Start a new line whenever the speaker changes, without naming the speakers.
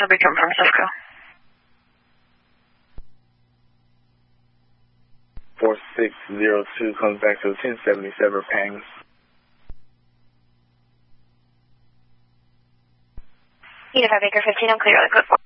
Subway from Cisco.
4602 comes back to 1077 Pangs.
Unified Baker 15, I'm clear on the code 4.